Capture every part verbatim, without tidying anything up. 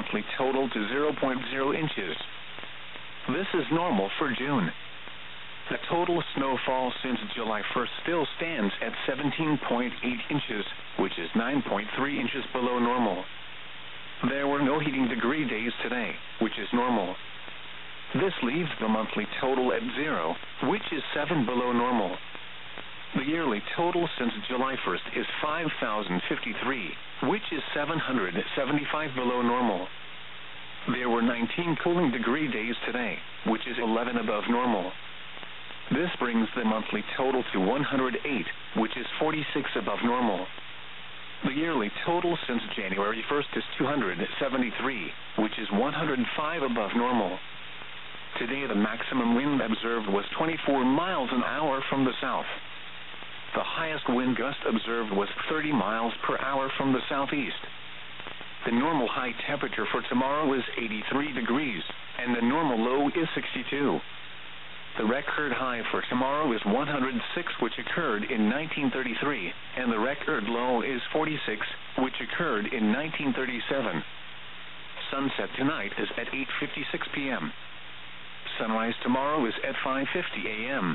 monthly total to zero point zero inches. This is normal for June. The total snowfall since July first still stands at seventeen point eight inches, which is nine point three inches below normal. There were no heating degree days today, which is normal. This leaves the monthly total at zero, which is seven below normal. The yearly total since July first is five thousand fifty-three, which is seven hundred seventy-five below normal. There were nineteen cooling degree days today, which is eleven above normal. This brings the monthly total to one hundred eight, which is forty-six above normal. The yearly total since January first is two hundred seventy-three, which is one hundred five above normal. Today the maximum wind observed was twenty-four miles an hour from the south. The highest wind gust observed was thirty miles per hour from the southeast. The normal high temperature for tomorrow is eighty-three degrees, and the normal low is sixty-two. The record high for tomorrow is one hundred six, which occurred in nineteen thirty-three, and the record low is forty-six, which occurred in nineteen thirty-seven. Sunset tonight is at eight fifty-six p m Sunrise tomorrow is at five fifty a m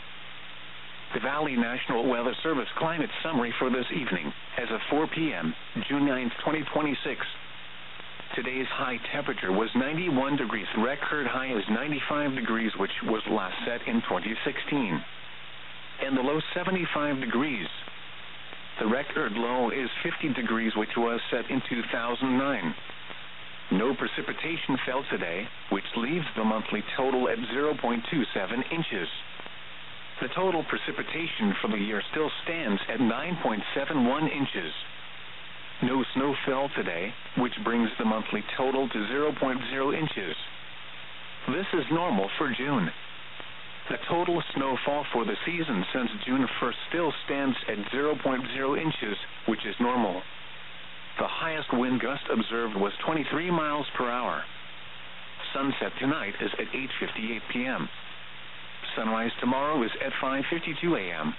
The Valley National Weather Service climate summary for this evening, as of four p m, June ninth, twenty twenty-six. Today's high temperature was ninety-one degrees. Record high is ninety-five degrees, which was last set in twenty sixteen. And the low seventy-five degrees. The record low is fifty degrees, which was set in two thousand nine. No precipitation fell today, which leaves the monthly total at zero point two seven inches. The total precipitation for the year still stands at nine point seven one inches. No snow fell today, which brings the monthly total to zero point zero inches. This is normal for June. The total snowfall for the season since June first still stands at zero point zero inches, which is normal. The highest wind gust observed was twenty-three miles per hour. Sunset tonight is at eight fifty-eight p m Sunrise tomorrow is at five fifty-two a m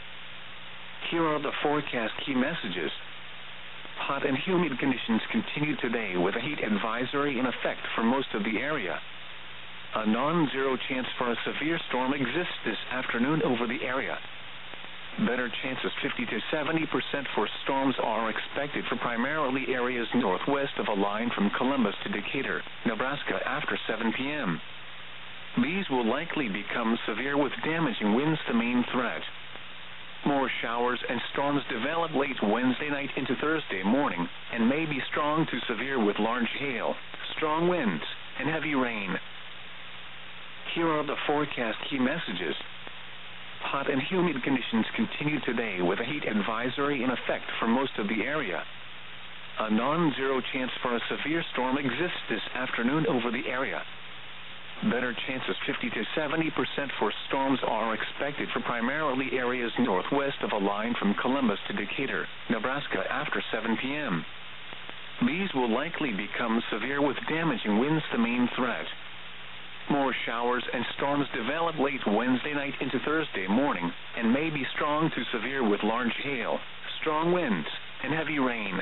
Here are the forecast key messages. Hot and humid conditions continue today with a heat advisory in effect for most of the area. A non-zero chance for a severe storm exists this afternoon over the area. Better chances fifty to seventy percent for storms are expected for primarily areas northwest of a line from Columbus to Decatur, Nebraska after seven p m These will likely become severe with damaging winds the main threat. More showers and storms develop late Wednesday night into Thursday morning, and may be strong to severe with large hail, strong winds, and heavy rain. Here are the forecast key messages. Hot and humid conditions continue today with a heat advisory in effect for most of the area. A non-zero chance for a severe storm exists this afternoon over the area. Better chances fifty to seventy percent for storms are expected for primarily areas northwest of a line from Columbus to Decatur, Nebraska after seven p m These will likely become severe with damaging winds the main threat. More showers and storms develop late Wednesday night into Thursday morning, and may be strong to severe with large hail, strong winds, and heavy rain.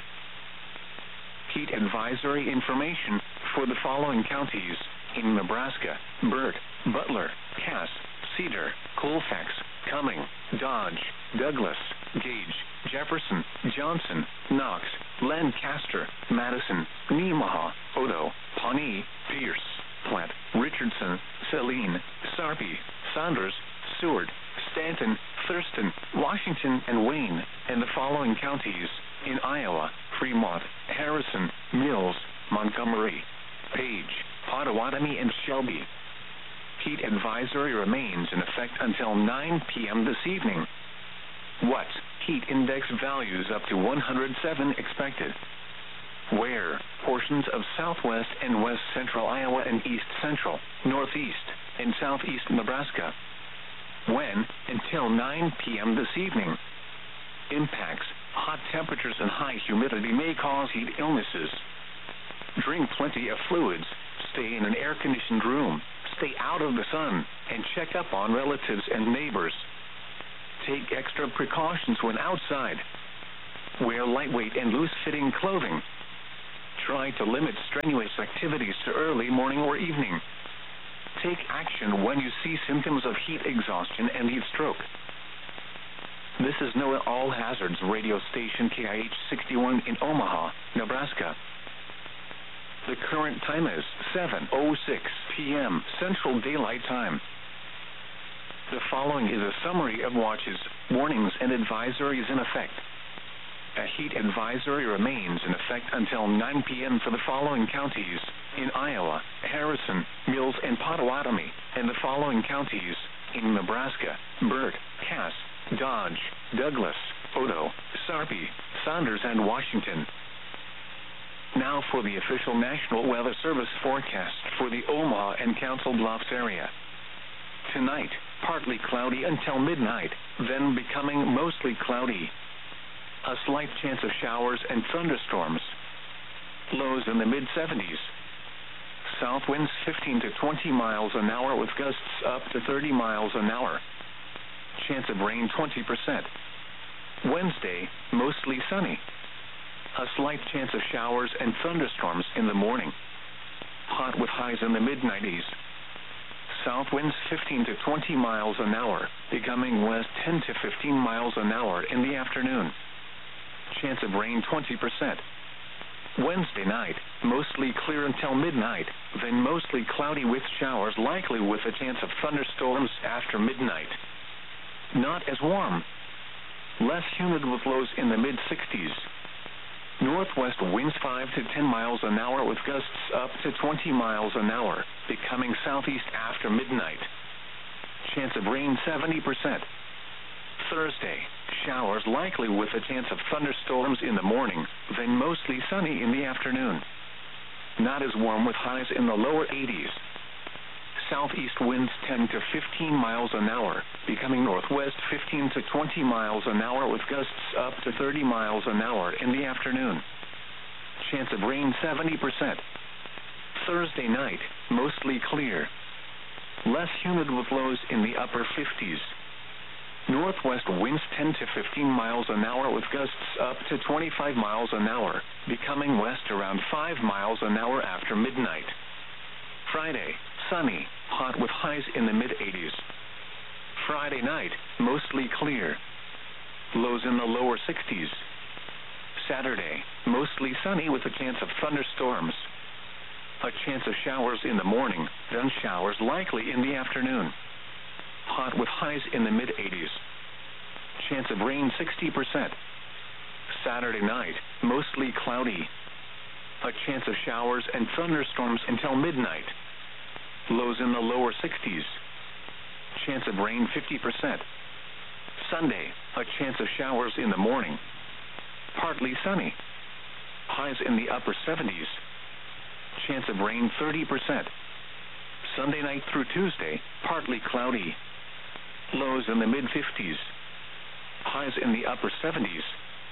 Heat advisory information for the following counties in Nebraska: Burt, Butler, Cass, Cedar, Colfax, Cumming, Dodge, Douglas, Gage, Jefferson, Johnson, Knox, Lancaster, Madison, Nemaha, Odo, Pawnee, Pierce, Platte, Richardson, Saline, Sarpy, Saunders, Seward, Stanton, Thurston, Washington, and Wayne, and the following counties in Iowa: Fremont, Harrison, Mills, Montgomery, Page, Pottawatomie, and Shelby. Heat advisory remains in effect until nine p m this evening. What? Heat index values up to one hundred seven expected. Where? Portions of southwest and west central Iowa and east central, northeast, and southeast Nebraska. When? Until nine p m this evening. Impacts: hot temperatures and high humidity may cause heat illnesses. Drink plenty of fluids, stay in an air-conditioned room, stay out of the sun, and check up on relatives and neighbors. Take extra precautions when outside. Wear lightweight and loose-fitting clothing. Try to limit strenuous activities to early morning or evening. Take action when you see symptoms of heat exhaustion and heat stroke. This is NOAA All Hazards radio station K I H sixty-one in Omaha, Nebraska. The current time is seven oh six p m Central Daylight Time. The following is a summary of watches, warnings, and advisories in effect. A heat advisory remains in effect until nine p m for the following counties in Iowa: Harrison, Mills, and Pottawatomie, and the following counties in Nebraska: Burt, Cass, Dodge, Douglas, Odo, Sarpy, Saunders, and Washington. Now for the official National Weather Service forecast for the Omaha and Council Bluffs area. Tonight, partly cloudy until midnight, then becoming mostly cloudy. A slight chance of showers and thunderstorms. Lows in the mid seventies. South winds fifteen to twenty miles an hour with gusts up to thirty miles an hour. Chance of rain twenty percent. Wednesday, mostly sunny. A slight chance of showers and thunderstorms in the morning. Hot with highs in the mid nineties. South winds fifteen to twenty miles an hour, becoming west ten to fifteen miles an hour in the afternoon. Chance of rain twenty percent. Wednesday night, mostly clear until midnight, then mostly cloudy with showers likely with a chance of thunderstorms after midnight. Not as warm. Less humid with lows in the mid sixties. Northwest winds five to ten miles an hour with gusts up to twenty miles an hour, becoming southeast after midnight. Chance of rain seventy percent. Thursday, showers likely with a chance of thunderstorms in the morning, then mostly sunny in the afternoon. Not as warm with highs in the lower eighties. Southeast winds ten to fifteen miles an hour, becoming northwest fifteen to twenty miles an hour with gusts up to thirty miles an hour in the afternoon. Chance of rain seventy percent. Thursday night, mostly clear. Less humid with lows in the upper fifties. Northwest winds ten to fifteen miles an hour with gusts up to twenty-five miles an hour, becoming west around five miles an hour after midnight. Friday, sunny, hot with highs in the mid eighties. Friday night, mostly clear. Lows in the lower sixties. Saturday, mostly sunny with a chance of thunderstorms. A chance of showers in the morning, then showers likely in the afternoon. Hot with highs in the mid eighties. Chance of rain sixty percent. Saturday night, mostly cloudy. A chance of showers and thunderstorms until midnight. Lows in the lower sixties. Chance of rain fifty percent. Sunday, a chance of showers in the morning. Partly sunny. Highs in the upper seventies. Chance of rain thirty percent. Sunday night through Tuesday, partly cloudy. Lows in the mid fifties. Highs in the upper seventies.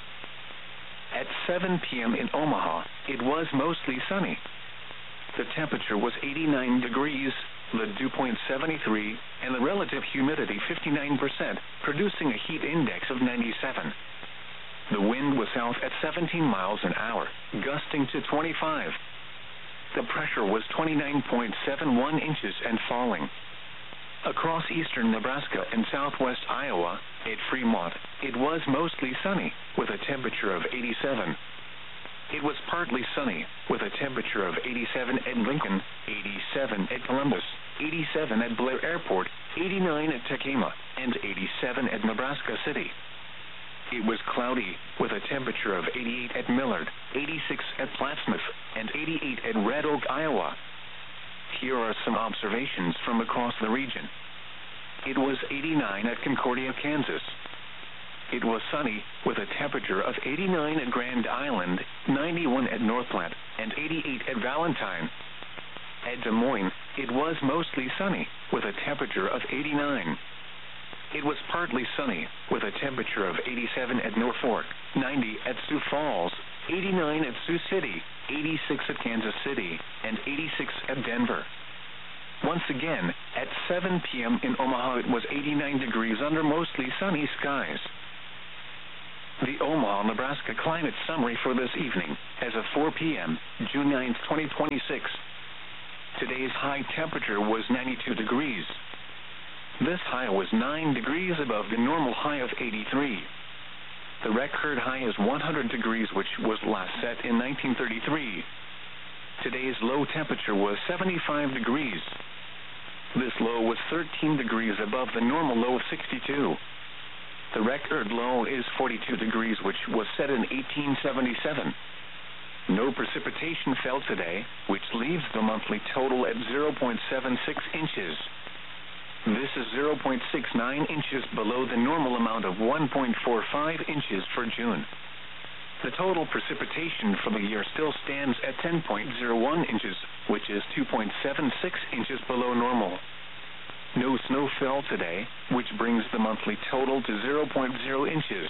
At seven p m in Omaha, it was mostly sunny. The temperature was eighty-nine degrees, the dew point seventy-three, and the relative humidity fifty-nine percent, producing a heat index of ninety-seven. The wind was south at seventeen miles an hour, gusting to twenty-five. The pressure was twenty-nine point seven one inches and falling. Across eastern Nebraska and southwest Iowa, at Fremont, it was mostly sunny, with a temperature of eighty-seven. It was partly sunny, with a temperature of eighty-seven at Lincoln, eighty-seven at Columbus, eighty-seven at Blair Airport, eighty-nine at Tekema, and eighty-seven at Nebraska City. It was cloudy, with a temperature of eighty-eight at Millard, eighty-six at Plattsmouth, and eighty-eight at Red Oak, Iowa. Here are some observations from across the region. It was eighty-nine at Concordia, Kansas. It was sunny, with a temperature of eighty-nine at Grand Island, ninety-one at North Platte, and eighty-eight at Valentine. At Des Moines, it was mostly sunny, with a temperature of eighty-nine. It was partly sunny, with a temperature of eighty-seven at Norfolk, ninety at Sioux Falls, eighty-nine at Sioux City, eighty-six at Kansas City, and eighty-six at Denver. Once again, at seven p m in Omaha, it was eighty-nine degrees under mostly sunny skies. The Omaha, Nebraska climate summary for this evening as of four p.m., June ninth, twenty twenty-six. Today's high temperature was ninety-two degrees. This high was nine degrees above the normal high of eighty-three. The record high is one hundred degrees, which was last set in nineteen thirty-three. Today's low temperature was seventy-five degrees. This low was thirteen degrees above the normal low of sixty-two. The record low is forty-two degrees, which was set in eighteen seventy-seven. No precipitation fell today, which leaves the monthly total at zero point seven six inches. This is zero point six nine inches below the normal amount of one point four five inches for June. The total precipitation for the year still stands at ten point zero one inches, which is two point seven six inches below normal. No snow fell today, which brings the monthly total to zero point zero inches.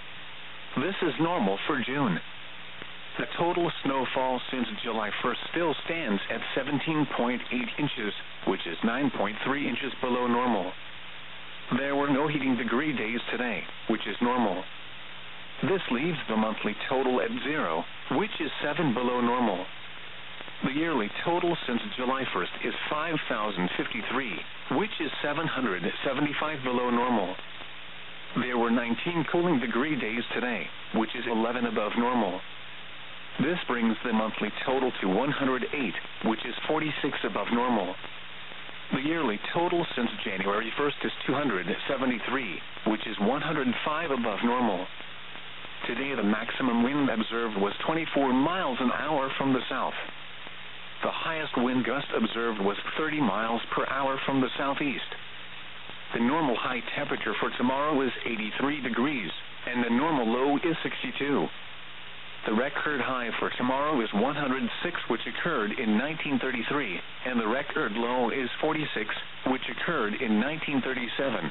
This is normal for June. The total snowfall since July first still stands at seventeen point eight inches, which is nine point three inches below normal. There were no heating degree days today, which is normal. This leaves the monthly total at zero, which is seven below normal. The yearly total since July first is five thousand fifty-three, which is seven hundred seventy-five below normal. There were nineteen cooling degree days today, which is eleven above normal. This brings the monthly total to one hundred eight, which is forty-six above normal. The yearly total since January first is two hundred seventy-three, which is one hundred five above normal. Today the maximum wind observed was twenty-four miles an hour from the south. The highest wind gust observed was thirty miles per hour from the southeast. The normal high temperature for tomorrow is eighty-three degrees, and the normal low is sixty-two. The record high for tomorrow is one hundred six, which occurred in nineteen thirty-three, and the record low is forty-six, which occurred in nineteen thirty-seven.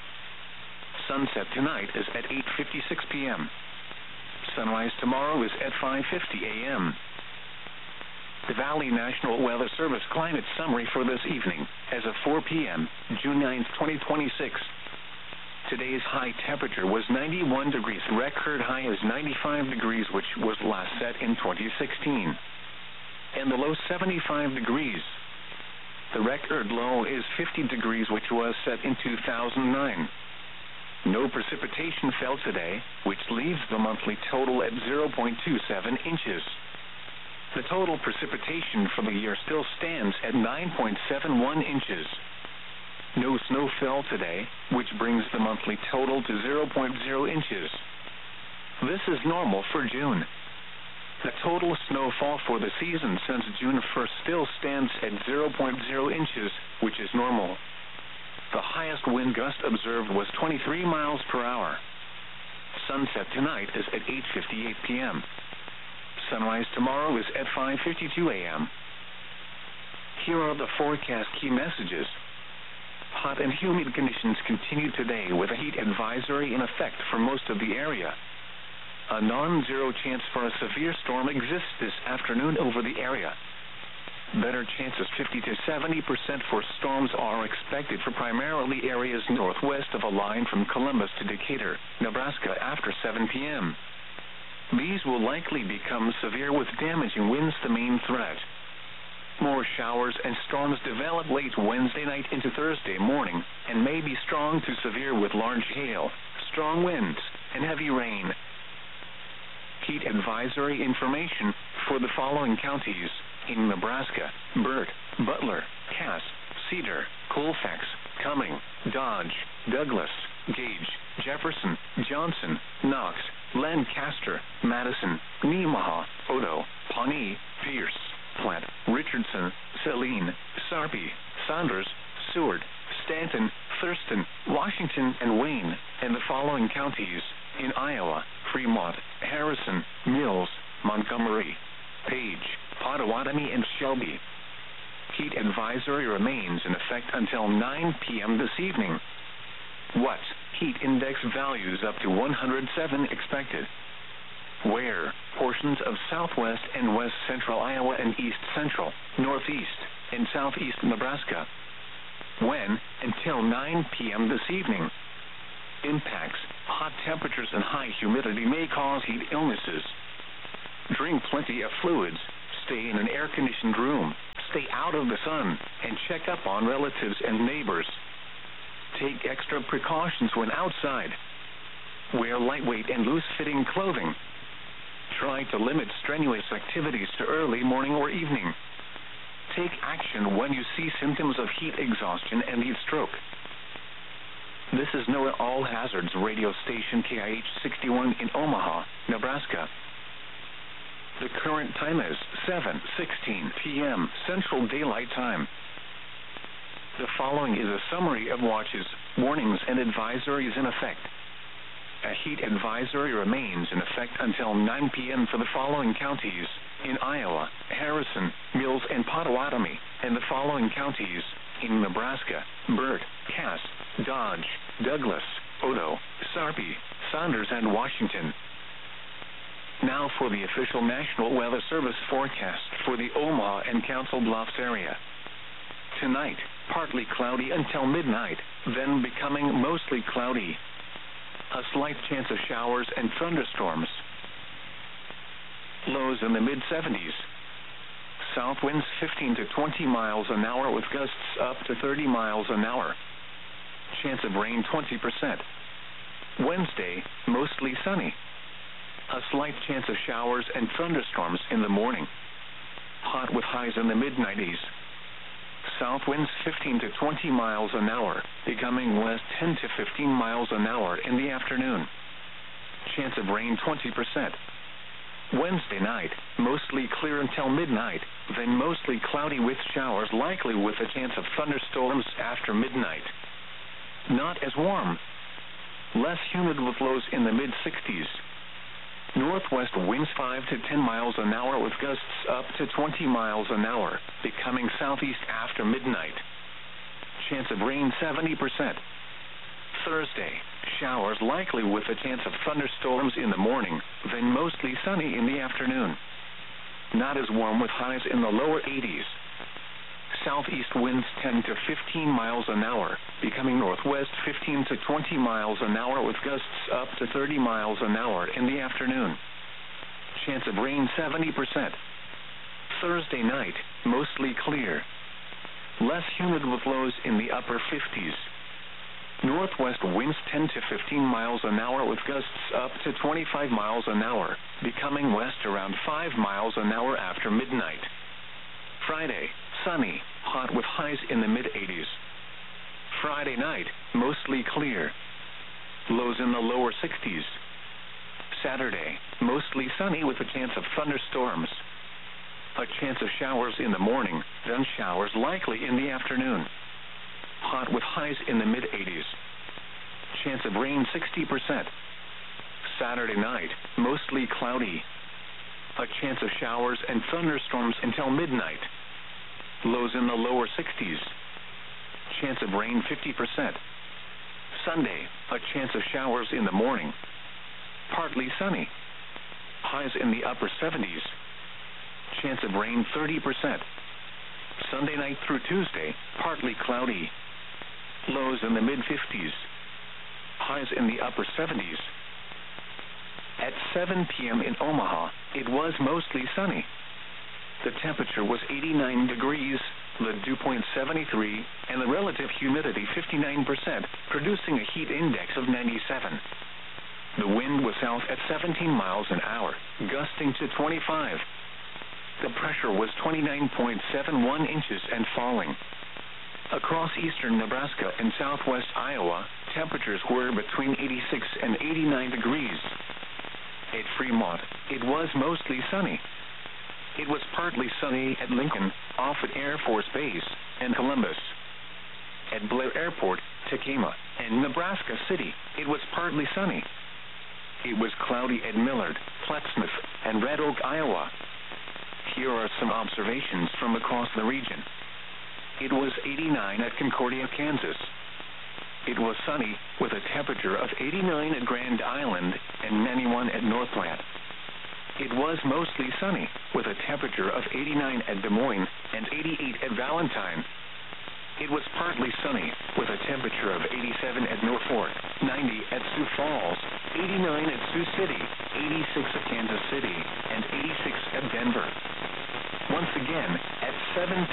Sunset tonight is at eight fifty-six p.m. Sunrise tomorrow is at five fifty a.m. The Valley National Weather Service climate summary for this evening as of four p.m., June ninth, twenty twenty-six. Today's high temperature was ninety-one degrees. The record high is ninety-five degrees, which was last set in twenty sixteen. And the low seventy-five degrees. The record low is fifty degrees, which was set in two thousand nine. No precipitation fell today, which leaves the monthly total at zero point two seven inches. The total precipitation for the year still stands at nine point seven one inches. No snow fell today, which brings the monthly total to zero point zero inches. This is normal for June. The total snowfall for the season since June first still stands at zero point zero inches, which is normal. The highest wind gust observed was twenty-three miles per hour. Sunset tonight is at eight fifty-eight p.m. Sunrise tomorrow is at five fifty-two a.m. Here are the forecast key messages. Hot and humid conditions continue today with a heat advisory in effect for most of the area. A non-zero chance for a severe storm exists this afternoon over the area. Better chances fifty to seventy percent for storms are expected for primarily areas northwest of a line from Columbus to Decatur, Nebraska after seven p.m. These will likely become severe with damaging winds the main threat. More showers and storms develop late Wednesday night into Thursday morning and may be strong to severe with large hail, strong winds, and heavy rain. Heat advisory information for the following counties in Nebraska: Burt, Butler, Cass, Cedar, Colfax, Cumming, Dodge, Douglas, Gage, Jefferson, Johnson, Knox, Lancaster, Madison, Nemaha, Odo, Pawnee, Pierce, Platte, Richardson, Saline, Sarpy, Saunders, Seward, Stanton, Thurston, Washington, and Wayne, and the following counties in Iowa: Fremont, Harrison, Mills, Montgomery, Page, Pottawatomie, and Shelby. Heat advisory remains in effect until nine p.m. this evening. What? Heat index values up to one hundred seven expected. Where? Portions of southwest and west central Iowa and east central, northeast, and southeast Nebraska. When? Until nine p.m. this evening. impacts. Hot temperatures and high humidity may cause heat illnesses. Drink plenty of fluids. Stay in an air-conditioned room. Stay out of the sun and check up on relatives and neighbors. Take extra precautions when outside. Wear lightweight and loose-fitting clothing. Try to limit strenuous activities to early morning or evening. Take action when you see symptoms of heat exhaustion and heat stroke. This is NOAA All Hazards radio station K I H sixty-one in Omaha, Nebraska. The current time is seven sixteen p m Central Daylight Time. The following is a summary of watches, warnings, and advisories in effect. A heat advisory remains in effect until nine p m for the following counties in Iowa: Harrison, Mills, and Potawatomi, and the following counties in Nebraska: Burt, Cass, Dodge, Douglas, Odo, Sarpy, Saunders, and Washington. Now for the official National Weather Service forecast for the Omaha and Council Bluffs area. Tonight, partly cloudy until midnight, then becoming mostly cloudy. A slight chance of showers and thunderstorms. Lows in the mid seventies. South winds fifteen to twenty miles an hour with gusts up to thirty miles an hour. Chance of rain twenty percent. Wednesday, mostly sunny. A slight chance of showers and thunderstorms in the morning. Hot with highs in the mid nineties. South winds fifteen to twenty miles an hour, becoming west ten to fifteen miles an hour in the afternoon. Chance of rain twenty percent. Wednesday night, mostly clear until midnight, then mostly cloudy with showers likely with a chance of thunderstorms after midnight. Not as warm. Less humid with lows in the mid sixties. Northwest winds five to ten miles an hour with gusts up to twenty miles an hour, becoming southeast after midnight. Chance of rain seventy percent. Thursday, showers likely with a chance of thunderstorms in the morning, then mostly sunny in the afternoon. Not as warm with highs in the lower eighties. Southeast winds ten to fifteen miles an hour, becoming northwest fifteen to twenty miles an hour with gusts up to thirty miles an hour in the afternoon. Chance of rain seventy percent. Thursday night, mostly clear. Less humid with lows in the upper fifties. Northwest winds ten to fifteen miles an hour with gusts up to twenty-five miles an hour, becoming west around five miles an hour after midnight. Friday, sunny, hot with highs in the mid eighties. Friday night, mostly clear. Lows in the lower sixties. Saturday, mostly sunny with a chance of thunderstorms. A chance of showers in the morning, then showers likely in the afternoon. Hot with highs in the mid eighties. Chance of rain sixty percent. Saturday night, mostly cloudy. A chance of showers and thunderstorms until midnight. Lows in the lower sixties. Chance of rain fifty percent. Sunday, a chance of showers in the morning. Partly sunny. Highs in the upper seventies. Chance of rain thirty percent. Sunday night through Tuesday, partly cloudy. Lows in the mid fifties. Highs in the upper seventies. At seven p m in Omaha, it was mostly sunny. The temperature was eighty-nine degrees, the dew point seventy-three, and the relative humidity fifty-nine percent, producing a heat index of ninety-seven. The wind was south at seventeen miles an hour, gusting to twenty-five. The pressure was twenty-nine point seven one inches and falling. Across eastern Nebraska and southwest Iowa, temperatures were between eighty-six and eighty-nine degrees. At Fremont, it was mostly sunny. It was partly sunny at Lincoln, Offutt Air Force Base, and Columbus. At Blair Airport, Tekamah, and Nebraska City, it was partly sunny. It was cloudy at Millard, Plattsmouth, and Red Oak, Iowa. Here are some observations from across the region. It was eighty-nine at Concordia, Kansas. It was sunny with a temperature of eighty-nine at Grand Island and ninety-one at Northland. It was mostly sunny with a temperature of eighty-nine at Des Moines and eighty-eight at Valentine. It was partly sunny, with a temperature of eighty-seven at Norfolk, ninety at Sioux Falls, eighty-nine at Sioux City, eighty-six at Kansas City, and eighty-six at Denver. Once again, at seven